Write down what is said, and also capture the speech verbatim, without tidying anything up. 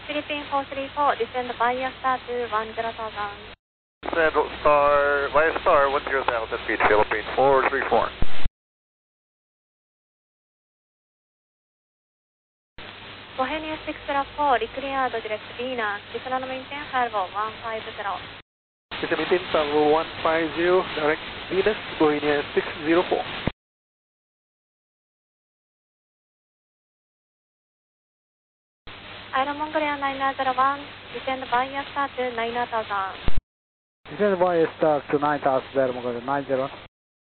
Philippine four three four, descend via star to one zero thousand. Descend star, via star, one zero thousand feet, Philippine four three four. Bohemia six zero four, declared direct Venus, descend maintain Harbour one five zero. Maintain Tango one five zero, direct Venus, Bohemia six zero four. Aero Mongolia nine zero one, descend via star to nine thousand. Descend via star to nine thousand, Aero Mongolia nine zero one.